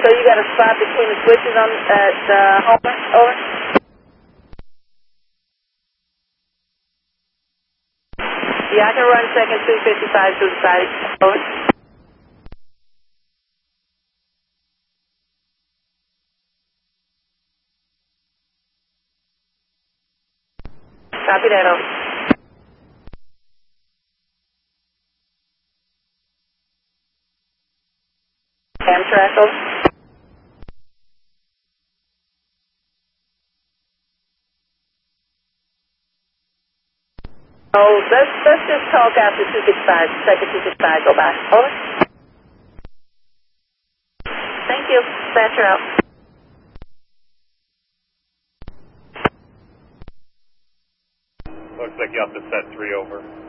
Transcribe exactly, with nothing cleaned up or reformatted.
So you got a spot between the switches on at uh, Homer? Over. Yeah, I can run second two fifty-five to the side. Over. Copy that, over. Amtrak, over. Oh, let's, let's just talk after two fifty-five, second two fifty-five, go by. Over. Thank you. Thatcher out. Looks like you have to set three over.